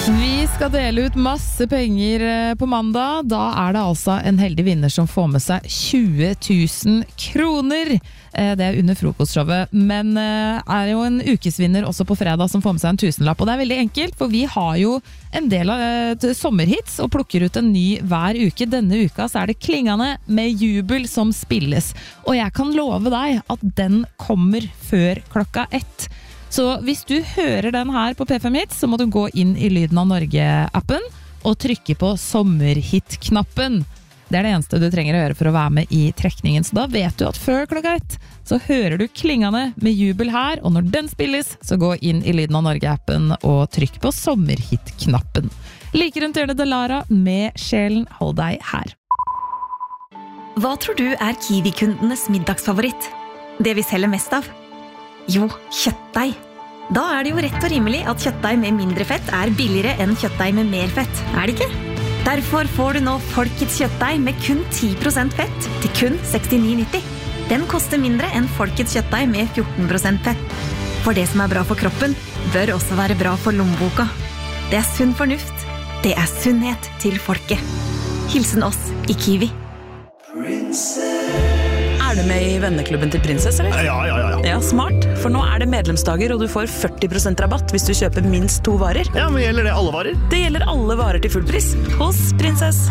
Vi skal dele ut masse penger på mandag. Da det altså en heldig vinner som får med seg 20 000 kroner. Det under frokostshowet, men jo en ukesvinner også på fredag som får med seg en tusenlapp. Og det veldig enkelt, for vi har jo en del av sommerhits og plukker ut en ny hver uke. Denne uka så det klingende med jubel som spilles. Og jeg kan love deg at den kommer før 1:00. Så hvis du hører den her på P5 Hits, så må du gå inn i Lyden av Norge-appen og trykke på sommerhit-knappen. Det det eneste du trenger å gjøre for å være med i trekningen. Så da vet du at før 1:00 så hører du klingende med jubel her, og når den spilles, så gå inn i Lyden av Norge-appen og trykk på sommerhit-knappen. Like rundt hjørnet Delara med Sjelen, hold deg her. Hva tror du Kiwi-kundenes middagsfavoritt? Det vi selger mest av? Jo, kjøttdeig. Da det jo rett og rimelig at kjøttdeig med mindre fett billigere enn kjøttdeig med mer fett, det ikke? Derfor får du nå Folkets kjøttdeig med kun 10% fett til kun 69,90. Den koster mindre enn Folkets kjøttdeig med 14% fett. For det som bra for kroppen, bør også være bra for lommeboka. Det sunn fornuft. Det sunnhet til folket. Hilsen oss i Kiwi. Du med i venneklubben til Princess, eller? Ja. Ja, smart. For nå det medlemsdager, og du får 40% rabatt hvis du kjøper minst 2 varer. Ja, men gjelder det alle varer? Det gjelder alle varer til full pris hos Princess.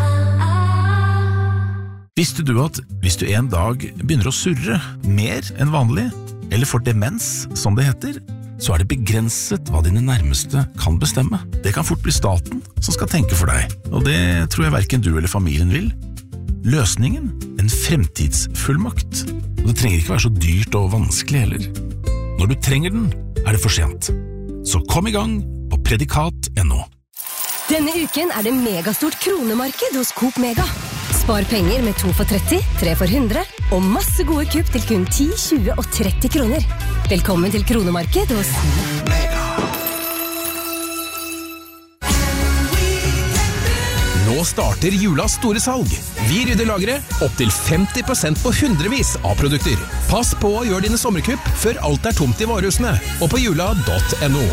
Visste du at hvis du en dag begynner å surre mer enn vanlig, eller får demens, som det heter, så det begrenset hva dine nærmeste kan bestemme. Det kan fort bli staten som skal tenke for deg, og det tror jeg hverken du eller familien vil. Løsningen? En fremtidsfullmakt. Og det trenger ikke være så dyrt og vanskelig heller. Når du trenger den, det for sent. Så kom i gang på predikat.no. Denne uken det megastort kronemarked hos Coop Mega. Spar penger med 2 for 30, 3 for 100 og masse gode kupp til kun 10, 20 og 30 kroner. Velkommen til kronemarked hos Mega. Nå starter julas store salg. Vi rydder lageret opp til 50% på hundrevis av produkter. Pass på å gjøre dine sommerkupp før alt tomt i varehusene og på jula.no.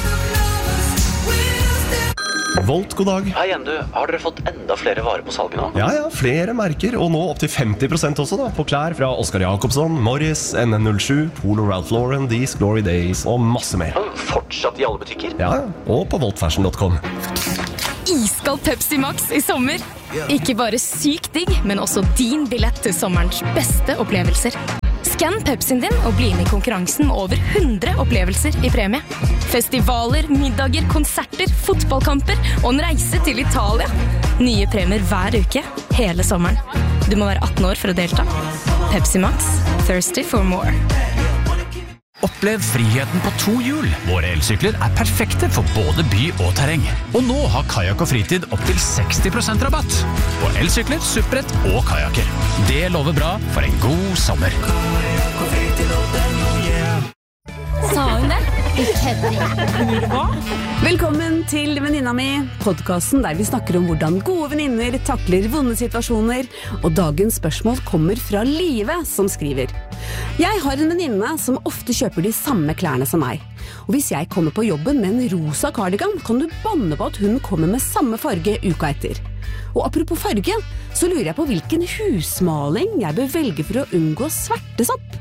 Volt, god dag. Hei igjen du, har dere fått enda flere varer på salget nå? Ja, flere merker, og nå opp til 50% også da, på klær fra Oscar Jacobsson, Morris, NN07, Polo Ralph Lauren, These Glory Days og masse mer. Fortsatt i alle butikker? Ja, og på voltfashion.com. Iskald Pepsi Max i sommer. Ikke bare sykt digg, men også din billett til sommerens beste opplevelser. Skann Pepsien din og bli med i konkurransen med over 100 opplevelser i premie. Festivaler, middager, konserter, fotballkamper og en reise til Italia. Nye premier hver uke, hele sommeren. Du må være 18 år for å delta. Pepsi Max, thirsty for more. Opplev friheten på 2 hjul. Våre elsykler perfekte for både by og terreng. Og nå har Kajak og Fritid opp til 60% rabatt på elsykler, supprett og kajaker. Det lover bra for en god sommer. Sa hun det? Velkommen til Venninna mi, podcasten der vi snakker om hvordan gode venninner takler vonde situasjoner, og dagens spørsmål kommer fra Live som skriver: Jeg har en venninne som ofte kjøper de samme klærne som meg, og hvis jeg kommer på jobben med en rosa cardigan, kan du banne på at hun kommer med samme farge uka etter. Og apropos farge, så lurer jeg på hvilken husmaling jeg bør velge for å unngå svertesopp.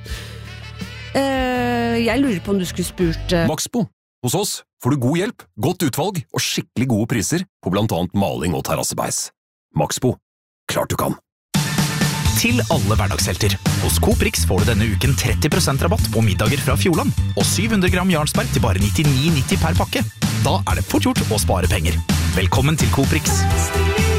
Jeg lurer på om du skulle spurt Maxbo. Hos oss får du god hjelp, godt utvalg og skikkelig gode priser på blant annet maling og terrassebeis. Maxbo. Klart du kan. Til alle hverdagshelter. Hos Coop Rix får du denne uken 30% rabatt på middager fra Fjordland, og 700 gram Jarlsberg til bare 99,90 per pakke. Da det fort gjort å spare penger. Velkommen til Coop Rix.